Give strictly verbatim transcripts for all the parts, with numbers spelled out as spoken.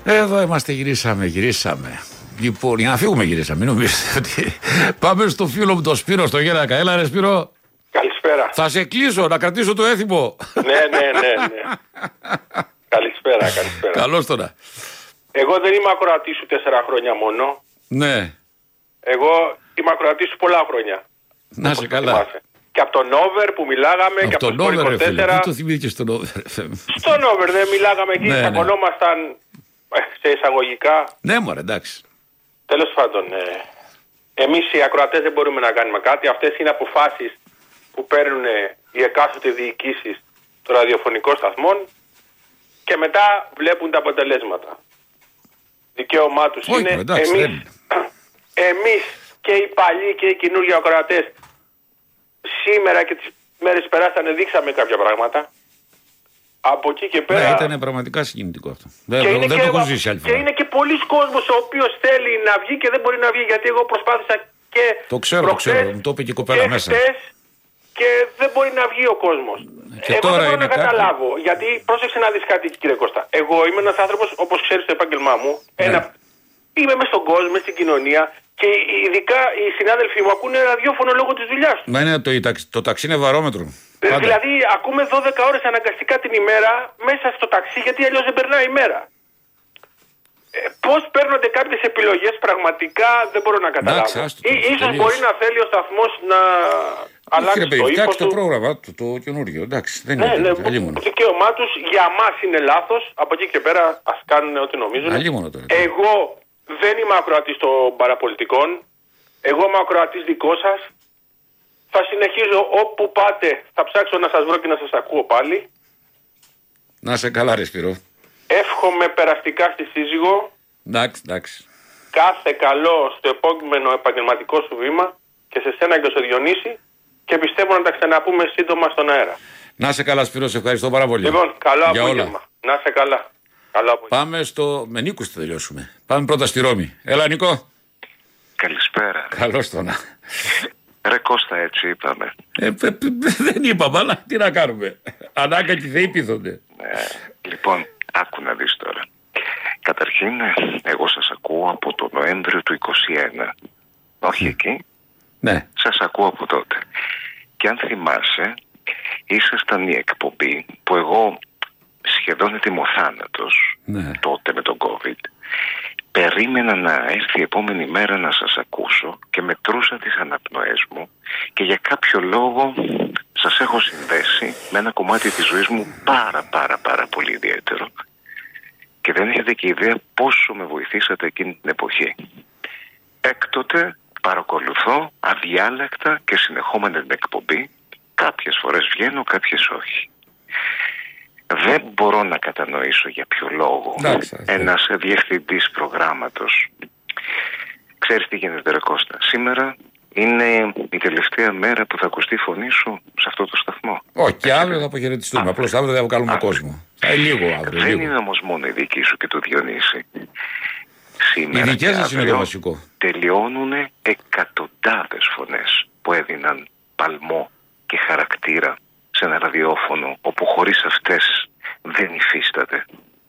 Εδώ είμαστε, γυρίσαμε, γυρίσαμε. Λοιπόν, για να φύγουμε γυρίσαμε, μην νομίζετε ότι... Πάμε στο φίλο μου τον Σπύρο, στο Γέρακα. Έλα ρε Σπύρο. Καλησπέρα. Θα σε κλείσω, να κρατήσω το έθιμο. Ναι, ναι, ναι, ναι. Καλησπέρα, καλησπέρα. Καλώς τώρα. Εγώ δεν είμαι ακροατής σου τέσσερα χρόνια μόνο. Ναι. Εγώ είμαι ακροατής σου πολλά χρόνια. Να σε καλά. Θυμάσαι. Και από τον Over που μιλάγαμε από και από τον το Over, είκοσι τέσσερα. Τι το θυμήθηκε στον Over. Στον Over δεν μιλάγαμε εκεί, ναι, τσακωνόμασταν ναι. σε εισαγωγικά. Ναι, μωρέ, εντάξει. Τέλος πάντων, ε, εμείς οι ακροατές δεν μπορούμε να κάνουμε κάτι. Αυτές είναι αποφάσεις που παίρνουν οι εκάστοτε διοικήσεις των ραδιοφωνικών σταθμών και μετά βλέπουν τα αποτελέσματα. Δικαίωμά τους είναι. Εντάξει, εμείς, εμείς και οι παλιοί και οι καινούργιοι ακροατές σήμερα και τις μέρες περάσανε δείξαμε κάποια πράγματα. Από εκεί και πέρα. Ναι, ήταν πραγματικά συγκινητικό αυτό. Δεν, δεν το έχω ζήσει άλλη φορά. Και είναι και πολλοί κόσμος ο οποίος θέλει να βγει και δεν μπορεί να βγει, γιατί εγώ προσπάθησα και το ξέρω, το ξέρω, μου το είπε και η κοπέλα μέσα. Και δεν μπορεί να βγει ο κόσμος. Και εγώ τώρα δεν μπορώ είναι να καταλάβω. Κάτι... Γιατί πρόσεξε να δεις κάτι, κύριε Κώστα. Εγώ είμαι ένας άνθρωπος, όπως ξέρεις στο επάγγελμά μου, ναι. ένα... είμαι μες στον κόσμο, μες στην κοινωνία και ειδικά οι συνάδελφοί μου ακούνε ραδιόφωνο λόγω της δουλειάς του. Μα είναι το, το ταξί είναι βαρόμετρο. Πάντα. Δηλαδή ακούμε δώδεκα ώρες αναγκαστικά την ημέρα μέσα στο ταξί, γιατί αλλιώς δεν περνάει η μέρα. Ε, πώς παίρνονται κάποιες επιλογές πραγματικά δεν μπορώ να καταλάβω. Εντάξει, Ή, ίσως μπορεί να θέλει ο σταθμός να αλλάξει το ύφος του. το πρόγραμμα του, το καινούργιο. Εντάξει, δεν ναι, είναι ναι, το δικαίωμά τους για μας είναι λάθος. Από εκεί και πέρα ας κάνουν ό,τι νομίζουν. Εγώ δεν είμαι ακροατής των παραπολιτικών. Εγώ είμαι ακροατής δικό σας. Θα συνεχίζω όπου πάτε, θα ψάξω να σας βρω και να σας ακούω πάλι. Να σε καλά ρε Σπύρο. Εύχομαι περαστικά στη σύζυγο. Εντάξει, εντάξει. Κάθε καλό στο επόμενο επαγγελματικό σου βήμα και σε σένα και στο Διονύση και πιστεύω να τα ξαναπούμε σύντομα στον αέρα. Να σε καλά Σπύρο, σε ευχαριστώ πάρα πολύ. Λοιπόν, καλό απόγευμα. Να σε καλά. Καλό Πάμε στο... Με Νίκους θα τελειώσουμε. Πάμε πρώτα στη Ρώμη. Έλα Νίκο. Καλησπέρα. Καλώς το να. Ρε Κώστα, έτσι είπαμε. Ε, π, π, δεν είπαμε, αλλά τι να κάνουμε. Ανάγκατοι θεοί πείθονται. Ε, λοιπόν, άκου να δεις τώρα. Καταρχήν, εγώ σας ακούω από το Νοέμβριο του είκοσι ένα. Όχι εκεί. Ναι. Σας ακούω από τότε. Και αν θυμάσαι, ήσασταν η εκπομπή που εγώ σχεδόν ετοιμοθάνατος ναι. τότε με τον COVID. Περίμενα να έρθει η επόμενη μέρα να σας ακούσω και μετρούσα τις αναπνοές μου και για κάποιο λόγο σας έχω συνδέσει με ένα κομμάτι της ζωής μου πάρα πάρα πάρα πολύ ιδιαίτερο και δεν έχετε και ιδέα πόσο με βοηθήσατε εκείνη την εποχή. Έκτοτε παρακολουθώ αδιάλεκτα και συνεχόμενα την εκπομπή, κάποιες φορές βγαίνω, κάποιες όχι. Δεν μπορώ να κατανοήσω για ποιο λόγο Άξα, ένας διευθυντής προγράμματος. Ξέρεις τι γίνεται ρε Κώστα, σήμερα είναι η τελευταία μέρα που θα ακουστεί η φωνή σου σε αυτό το σταθμό. Όχι, και αύριο θα αποχαιρετιστούμε. Απλώς αύριο θα βγάλουμε κόσμο. Θα λίγο αύριο. Δεν λίγο. είναι όμως μόνο η δική σου και του Διονύση. Σήμερα οι δικές σας είναι το βασικό. Τελειώνουν εκατοντάδες φωνές που έδιναν παλμό και χαρακτήρα σε ένα ραδιόφωνο όπου χωρίς αυτές δεν υφίσταται.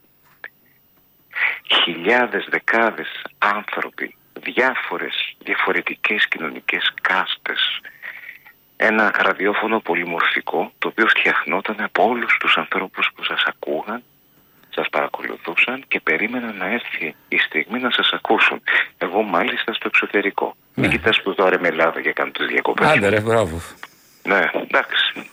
Χιλιάδες, δεκάδες άνθρωποι, διάφορες, διαφορετικές κοινωνικές κάστες. Ένα ραδιόφωνο πολυμορφικό το οποίο φτιαχνόταν από όλους τους ανθρώπους που σας ακούγαν, σας παρακολουθούσαν και περίμεναν να έρθει η στιγμή να σας ακούσουν. Εγώ μάλιστα στο εξωτερικό. Ναι. Μην κοιτάς που τώρα είμαι Ελλάδα για κάνω τις διακοπές. Άντε ρε, μπράβο. Ναι, εντάξει.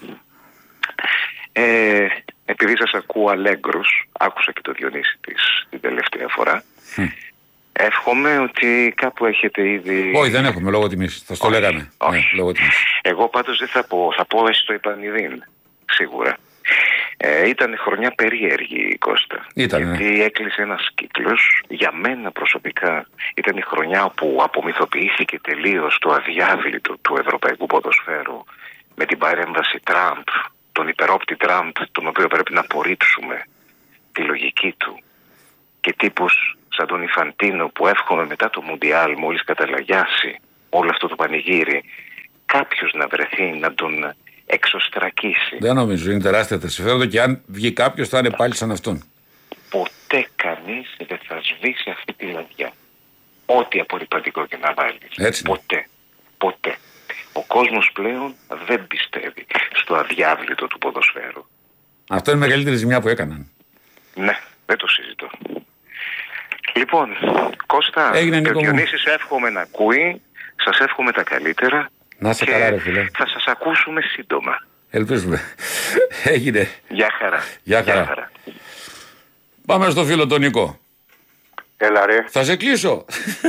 Ε, επειδή σας ακούω αλέγκρος, άκουσα και το Διονύση της την τελευταία φορά. Mm. Εύχομαι ότι κάπου έχετε ήδη... Όχι, δεν έχουμε λόγω τιμής. Θα στο όχι, λέγαμε. Όχι. Ναι, λόγω τιμής. Εγώ πάντως δεν θα πω. Θα πω εσύ το Ιπανιδίν. Σίγουρα. Ε, ήταν χρονιά περίεργη, Κώστα. Ήταν, γιατί ναι. έκλεισε ένας κύκλος. Για μένα προσωπικά ήταν η χρονιά όπου απομυθοποιήθηκε τελείως το αδιάβλητο του ευρωπαϊκού ποδοσφαίρου με την παρέμβαση Τραμπ, τον υπερόπτη Τραμπ, τον οποίο πρέπει να απορρίψουμε τη λογική του. Και τύπους σαν τον Ιφαντίνο που εύχομαι μετά το Μουντιάλ, μόλις καταλαγιάσει όλο αυτό το πανηγύρι, κάποιος να βρεθεί να τον εξωστρακίσει. Δεν νομίζω, είναι τεράστια τα συμφέροντα και αν βγει κάποιος θα είναι πάλι σαν αυτόν. ποτέ κανείς δεν θα σβήσει αυτή τη λαδιά. Ό,τι απορριπαντικό και να βάλεις. Ποτέ. Ποτέ. Ο κόσμος πλέον δεν πιστεύει στο αδιάβλητο του ποδοσφαίρου. Αυτό είναι η μεγαλύτερη ζημιά που έκαναν. Ναι, δεν το συζητώ. Λοιπόν, Κώστα, και ο Διονύσης εύχομαι να ακούει. Σας εύχομαι τα καλύτερα. Να σε καλά, ρε φίλε. Θα σας ακούσουμε σύντομα. Ελπίζουμε. Έγινε. Γεια χαρά. Γεια χαρά. χαρά. Πάμε στο φίλο τον Νικό. Έλα ρε. Θα σε κλείσω.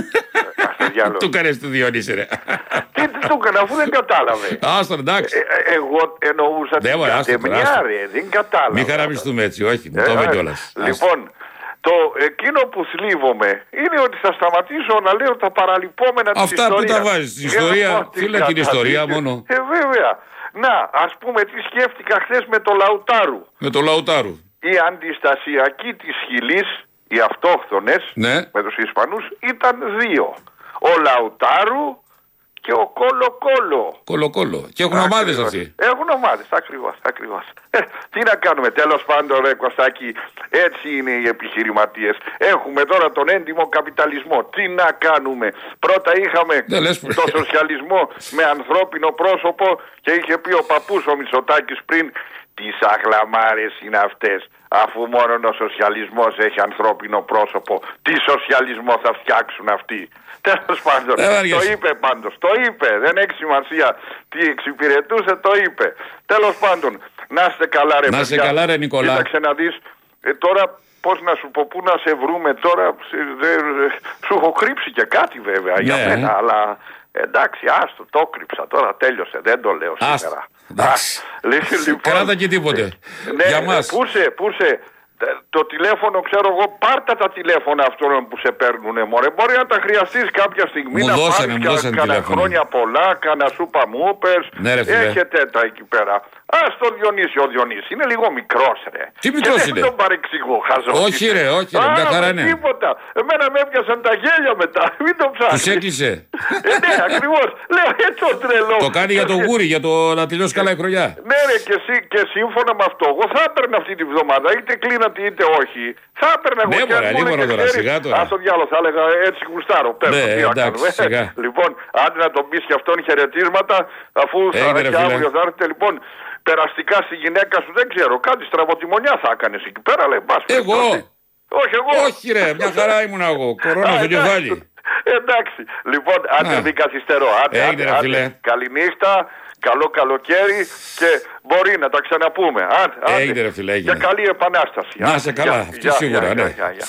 Του κάνεις του Διονύση ρε. Τι του έκανα αφού δεν κατάλαβε. Άστον, εντάξει. Ε, εγώ εννοούσα την κατεμιά ρε. Δεν κατάλαβε. Μην χαραμιστούμε έτσι, όχι. Μου το είπε κιόλας. Λοιπόν, το εκείνο που θλίβομαι είναι ότι θα σταματήσω να λέω τα παραλυπόμενα της ιστορίας. Αυτά που τα βάζεις στην ιστορία, φίλε την ιστορία μόνο. Ε, βέβαια. Να, ας πούμε τι σκέφτηκα χθες με το Λαουτάρου. Με το Λαουτάρου. Οι αντιστασιακοί της Χιλής, οι αυτόχθονες, ναι. με τους Ισπανούς, ήταν δύο. Ο Λαουτάρου και ο Κολοκόλο. Κολοκόλο. Και έχουν ομάδες αυτοί. Έχουν ομάδες, ακριβώς, ακριβώς. Ε, τι να κάνουμε, τέλος πάντων ρε Κωστάκη, έτσι είναι οι επιχειρηματίες. Έχουμε τώρα τον έντιμο καπιταλισμό. Τι να κάνουμε. Πρώτα είχαμε το σοσιαλισμό με ανθρώπινο πρόσωπο και είχε πει ο παππούς ο Μητσοτάκης πριν, τις αγλαμάρες είναι αυτές. Αφού μόνο ο σοσιαλισμός έχει ανθρώπινο πρόσωπο, τι σοσιαλισμό θα φτιάξουν αυτοί. Τέλος πάντων, το είπε πάντως, το είπε, δεν έχει σημασία τι εξυπηρετούσε, το είπε. Τέλος πάντων, να είστε καλά ρε παιδιά. Να είστε καλά ρε Νικολά. Κοίταξε να δεις, ε, τώρα πώς να σου πω, πού να σε βρούμε τώρα, δε, σου έχω κρύψει και κάτι βέβαια ναι. για μένα, αλλά εντάξει, άστο, το κρύψα, τώρα τέλειωσε, δεν το λέω σήμερα. Εντάξει, λοιπόν, κράτα και τίποτε. Ναι, για μας. Πού σε, πού σε, το τηλέφωνο ξέρω εγώ, πάρτα τα τηλέφωνα αυτών που σε παίρνουνε μωρέ. Μπορεί να τα χρειαστείς κάποια στιγμή μου να δώσανε, πάρεις κανένα χρόνια πολλά, κανένα σούπα μούπερς. Ναι, έχετε τα εκεί πέρα. Ας το Διονύση, ο Διονύση είναι λίγο μικρός ρε. Τι μικρός είναι. Δεν τον παρεξηγώ, χαζό. Όχι ρε, όχι ρε, μια χαρά είναι. Τίποτα. Εμένα με έπιασαν τα γέλια μετά, μην το ψάχνεις. Τους έκλεισε. ε, ναι, ακριβώς. Λέω έτσι ο τρελός. Το κάνει για το γούρι, για το να τελειώσει καλά η χρονιά. Ναι ρε, και, εσύ, και σύμφωνα με αυτό, εγώ θα έπαιρνα αυτή τη βδομάδα, είτε κλείνατε είτε όχι. Θα έπαιρνα εγώ ναι, και μωρά, λίγο τώρα, σιγά τώρα. Ας το διάλογο, θα έλεγα έτσι γουστάρω. Πέρα, ναι, τι εντάξει, σιγά. Λοιπόν, άντε να τον πεις και αυτόν χαιρετίσματα, αφού θα και αύριο θα έρθετε. Λοιπόν, περαστικά στη γυναίκα σου δεν ξέρω, κάτι στραβοτιμονιά θα έκανες εκεί πέρα, λέει μπας. Εγώ. Όχι εγώ. Όχι ρε, μια χαρά ήμουν εγώ. Κορώνα στο κεφάλι. Εντάξει, λοιπόν, άντε μην καθυστερώ. Άντε, καληνύχτα. Καλό καλοκαίρι και μπορεί να τα ξαναπούμε. Έγινε ρε φίλε, έγινε. Και καλή επανάσταση. Να σε καλά, αυτή για, σίγουρα, για, ναι. Για, για, για.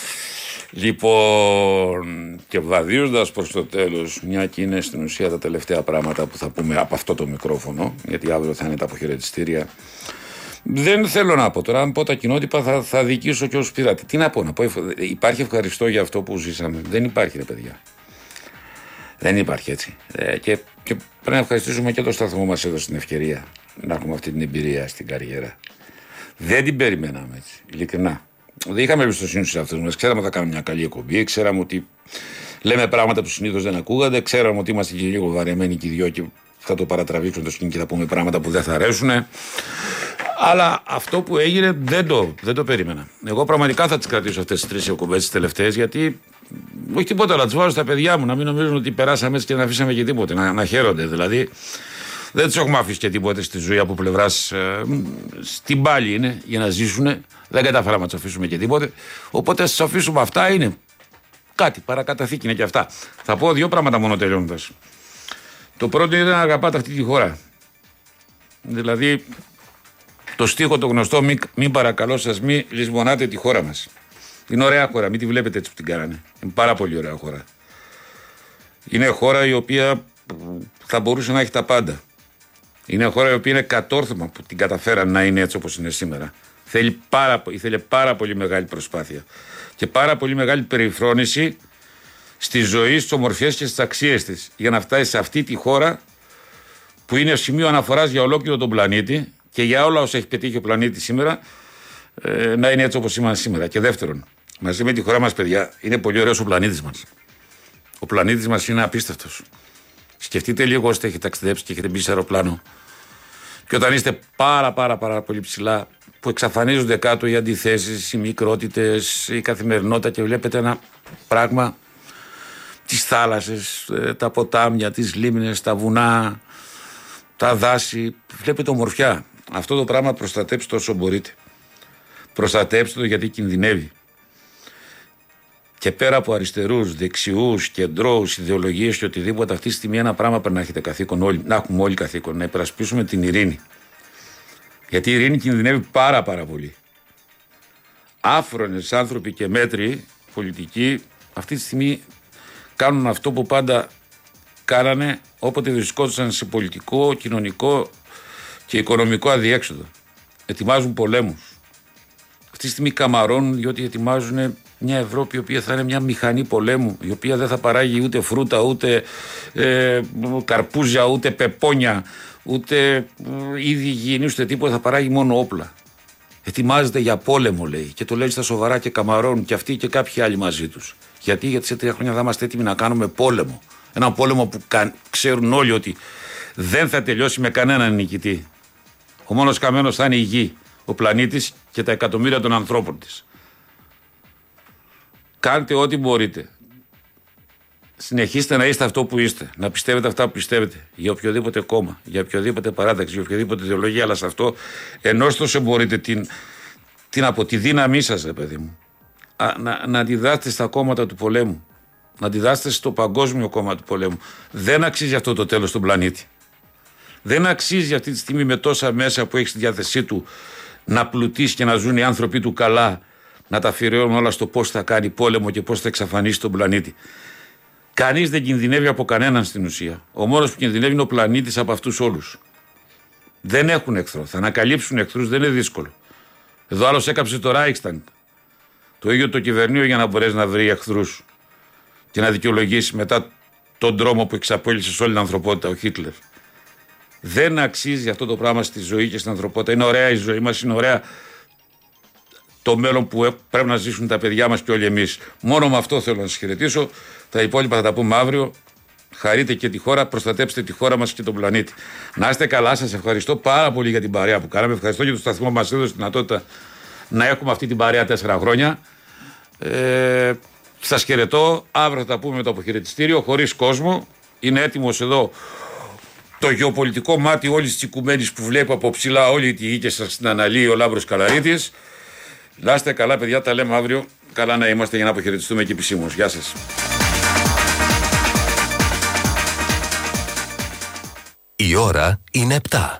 Λοιπόν, και βαδίζοντας προς το τέλος, μια και είναι στην ουσία τα τελευταία πράγματα που θα πούμε από αυτό το μικρόφωνο, γιατί αύριο θα είναι τα αποχαιρετιστήρια. Δεν θέλω να πω τώρα, αν πω τα κοινότυπα θα, θα δικήσω και όσους πειράτε. Τι να πω, να πω, υπάρχει ευχαριστώ για αυτό που ζήσαμε. Δεν υπάρχει ρε παιδιά. Δεν υπάρχει έτσι. Ε, και, και πρέπει να ευχαριστήσουμε και το σταθμό μας εδώ στην ευκαιρία να έχουμε αυτή την εμπειρία στην καριέρα. Δεν την περιμέναμε έτσι, ειλικρινά. Δεν είχαμε εμπιστοσύνη στους εαυτούς μας. Ξέραμε ότι θα κάνουμε μια καλή εκπομπή, ξέραμε ότι λέμε πράγματα που συνήθως δεν ακούγονται, ξέραμε ότι είμαστε και λίγο βαρεμένοι και οι δυο και θα το παρατραβήξουν το σκηνή και θα πούμε πράγματα που δεν θα αρέσουν. Αλλά αυτό που έγινε δεν το, δεν το περίμενα. Εγώ πραγματικά θα τις κρατήσω αυτές τις τρεις εκπομπές τις τελευταίες, γιατί όχι τίποτα, αλλά τις βάζω στα παιδιά μου να μην νομίζουν ότι περάσαμε έτσι και να αφήσαμε και τίποτε. Να, να χαίρονται δηλαδή. Δεν τους έχουμε αφήσει και τίποτε στη ζωή από πλευράς. Ε, στην πάλη είναι για να ζήσουν. Δεν καταφέραμε να τους αφήσουμε και τίποτε. Οπότε σας αφήσουμε αυτά είναι. Κάτι, παρακαταθήκη είναι και αυτά. Θα πω δύο πράγματα μόνο τελειώνοντας. Το πρώτο είναι να αγαπάτε αυτή τη χώρα. Δηλαδή, το στίχο το γνωστό, μην, μην παρακαλώ σας, μην λησμονάτε τη χώρα μας. Είναι ωραία χώρα, μην τη βλέπετε έτσι που την κάνανε. Είναι πάρα πολύ ωραία χώρα. Είναι χώρα η οποία θα μπορούσε να έχει τα πάντα. Είναι χώρα η οποία είναι κατόρθωμα που την καταφέραν να είναι έτσι όπως είναι σήμερα. Θέλει πάρα, ήθελε πάρα πολύ μεγάλη προσπάθεια και πάρα πολύ μεγάλη περιφρόνηση στη ζωή, στις ομορφιές και στις αξίες της για να φτάσει σε αυτή τη χώρα που είναι σημείο αναφοράς για ολόκληρο τον πλανήτη και για όλα όσα έχει πετύχει ο πλανήτης σήμερα, ε, να είναι έτσι όπως είμαστε σήμερα. Και δεύτερον, μαζί με τη χώρα μας, παιδιά, είναι πολύ ωραίος ο πλανήτης μας. Ο πλανήτης μας είναι απίστευτος. Σκεφτείτε λίγο όσοι έχετε ταξιδέψει και έχετε μπει σε αεροπλάνο και όταν είστε πάρα πάρα πάρα πολύ ψηλά, που εξαφανίζονται κάτω οι αντιθέσεις, οι μικρότητες, η καθημερινότητα και βλέπετε ένα πράγμα, τις θάλασσες, τα ποτάμια, τις λίμνες, τα βουνά, τα δάση, βλέπετε ομορφιά. Αυτό το πράγμα προστατέψτε όσο μπορείτε. Προστατέψτε το γιατί κινδυνεύει. Και πέρα από αριστερούς, δεξιούς, κεντρώους, ιδεολογίες και οτιδήποτε, αυτή τη στιγμή ένα πράγμα πρέπει να έχετε καθήκον όλοι, να έχουμε όλοι καθήκον, να υπερασπίσουμε την ειρήνη. Γιατί η ειρήνη κινδυνεύει πάρα πάρα πολύ. Άφρονες άνθρωποι και μέτροι πολιτικοί αυτή τη στιγμή κάνουν αυτό που πάντα κάνανε όποτε βρισκόντουσαν σε πολιτικό, κοινωνικό και οικονομικό αδιέξοδο. Ετοιμάζουν πολέμους. Αυτή τη στιγμή καμαρώνουν διότι ετοιμάζουν μια Ευρώπη η οποία θα είναι μια μηχανή πολέμου, η οποία δεν θα παράγει ούτε φρούτα, ούτε ε, καρπούζια, ούτε πεπόνια, ούτε ε, είδη υγιεινής, ούτε τίποτα, θα παράγει μόνο όπλα. Ετοιμάζεται για πόλεμο, λέει, και το λέει στα σοβαρά και καμαρώνουν και αυτοί και κάποιοι άλλοι μαζί τους. Γιατί, γιατί σε τρία χρόνια θα είμαστε έτοιμοι να κάνουμε πόλεμο. Ένα πόλεμο που κα, ξέρουν όλοι ότι δεν θα τελειώσει με κανέναν νικητή. Ο μόνος καμένος θα είναι η γη, ο πλανήτης και τα εκατομμύρια των ανθρώπων της. Κάντε ό,τι μπορείτε. Συνεχίστε να είστε αυτό που είστε. Να πιστεύετε αυτά που πιστεύετε. Για οποιοδήποτε κόμμα, για οποιοδήποτε παράταξη, για οποιοδήποτε ιδεολογία, αλλά σε αυτό ενώστε όσο μπορείτε την, την από τη δύναμή σας, ρε παιδί μου. Α, να, να αντιδράσετε στα κόμματα του πολέμου. Να αντιδράσετε στο παγκόσμιο κόμμα του πολέμου. Δεν αξίζει αυτό το τέλος στον πλανήτη. Δεν αξίζει αυτή τη στιγμή με τόσα μέσα που έχει στη διάθεσή του να πλουτίσει και να ζουν οι άνθρωποι του καλά, να τα αφιερώνουν όλα στο πώς θα κάνει πόλεμο και πώς θα εξαφανίσει τον πλανήτη. Κανείς δεν κινδυνεύει από κανέναν στην ουσία. Ο μόνος που κινδυνεύει είναι ο πλανήτης από αυτούς όλους. Δεν έχουν εχθρό. Θα ανακαλύψουν εχθρούς δεν είναι δύσκολο. Εδώ άλλος έκαψε το Reichstag. Το ίδιο το κυβερνείο για να μπορέσει να βρει εχθρούς και να δικαιολογήσει μετά τον τρόμο που εξαπέλυσε σε όλη την ανθρωπότητα ο Χίτλερ. Δεν αξίζει αυτό το πράγμα στη ζωή και στην ανθρωπότητα. Είναι ωραία η ζωή μας, είναι ωραία το μέλλον που πρέπει να ζήσουν τα παιδιά μας και όλοι εμείς. Μόνο με αυτό θέλω να σας χαιρετήσω. Τα υπόλοιπα θα τα πούμε αύριο. Χαρείτε και τη χώρα, προστατέψτε τη χώρα μας και τον πλανήτη. Να είστε καλά, σας ευχαριστώ πάρα πολύ για την παρέα που κάναμε. Ευχαριστώ για το σταθμό που μας έδωσε τη δυνατότητα να έχουμε αυτή την παρέα τέσσερα χρόνια. Ε, σας χαιρετώ. Αύριο θα τα πούμε με το αποχαιρετιστήριο, χωρίς κόσμο. Είναι έτοιμος εδώ το γεωπολιτικό μάτι όλης της οικουμένης που βλέπω από ψηλά όλη τη γη και σας την αναλύει ο Λάμπρος Καλαρίτης. Να είστε καλά, παιδιά, τα λέμε αύριο. Καλά να είμαστε για να αποχαιρετιστούμε και επισήμως. Γεια σας. Η ώρα είναι επτά.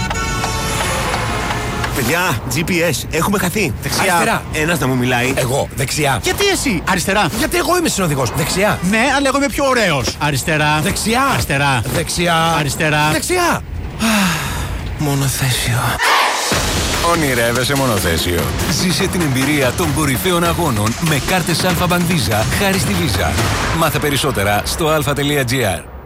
Παιδιά, τζι πι ες, έχουμε χαθεί. Δεξιά. Αριστερά. Ένας να μου μιλάει. Εγώ, δεξιά. Γιατί εσύ, αριστερά. Γιατί εγώ είμαι συνοδηγός. Δεξιά. Ναι, αλλά εγώ είμαι πιο ωραίος. Αριστερά. Δεξιά. Αριστερά. Δεξιά. Αριστερά. Δεξιά. Μονοθέσιο. Ονειρεύεσαι μονοθέσιο. Ζήσε την εμπειρία των κορυφαίων αγώνων με κάρτες Alpha Bank Visa χάρη στη Visa. Μάθε περισσότερα στο alpha τελεία gr.